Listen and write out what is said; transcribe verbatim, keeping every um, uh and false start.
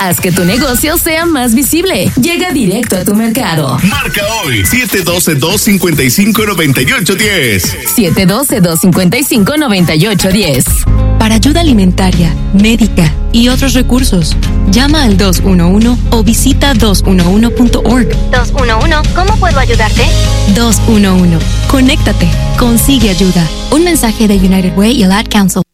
Haz que tu negocio sea más visible. Llega directo a tu mercado. Marca hoy siete uno dos, dos cinco cinco, nueve ocho uno cero. siete uno dos, dos cinco cinco, nueve ocho uno cero. Para ayuda alimentaria, médica y otros recursos, llama al dos uno uno o visita dos uno uno punto org. dos uno uno, ¿cómo puedo ayudarte? dos uno uno. Conéctate. Consigue ayuda. Un mensaje de United Way y el Ad Council.